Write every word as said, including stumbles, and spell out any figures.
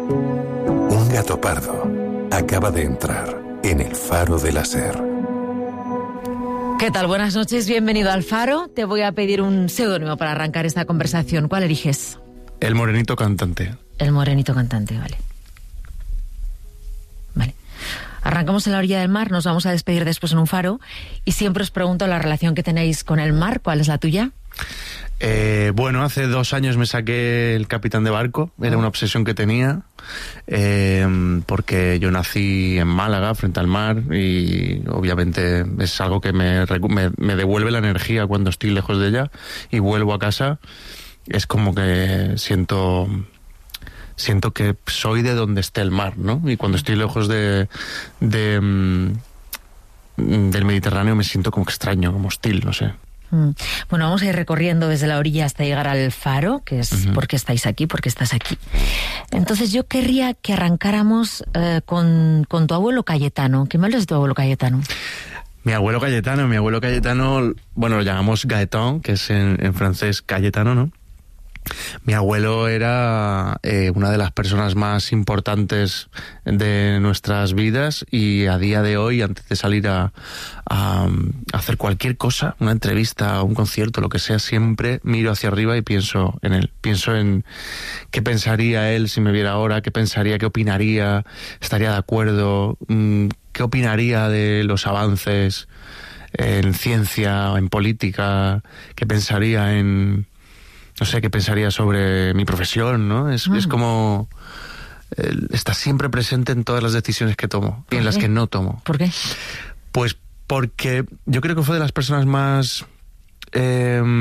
Un gato pardo acaba de entrar en el Faro de la Ser. ¿Qué tal? Buenas noches, bienvenido al Faro. Te voy a pedir un seudónimo para arrancar esta conversación. ¿Cuál eliges? El Morenito Cantante. El Morenito Cantante, vale. Vale. Arrancamos en la orilla del mar, nos vamos a despedir después en un faro y siempre os pregunto la relación que tenéis con el mar. ¿Cuál es la tuya? Eh, bueno, hace dos años me saqué el capitán de barco, era una obsesión que tenía, eh, porque yo nací en Málaga, frente al mar, y obviamente es algo que me, me, me devuelve la energía cuando estoy lejos de ella y vuelvo a casa. Es como que siento... siento que soy de donde esté el mar, ¿no? Y cuando estoy lejos de, de del Mediterráneo me siento como extraño, como hostil, no sé. Bueno, vamos a ir recorriendo desde la orilla hasta llegar al faro, que es Uh-huh. por qué estáis aquí, por qué estás aquí. Entonces yo querría que arrancáramos eh, con, con tu abuelo Cayetano. ¿Qué me hablas de tu abuelo Cayetano? Mi abuelo Cayetano, mi abuelo Cayetano, bueno, lo llamamos Gaëtan, que es en, en francés Cayetano, ¿no? Mi abuelo era eh, una de las personas más importantes de nuestras vidas y a día de hoy, antes de salir a, a, a hacer cualquier cosa, una entrevista, un concierto, lo que sea, siempre miro hacia arriba y pienso en él. Pienso en qué pensaría él si me viera ahora, qué pensaría, qué opinaría, estaría de acuerdo, qué opinaría de los avances en ciencia, en política, qué pensaría en... no sé, qué pensaría sobre mi profesión, ¿no? Es, mm. es como... Eh, está siempre presente en todas las decisiones que tomo y en las que no tomo. ¿Por qué? Pues porque yo creo que fue de las personas más... Eh,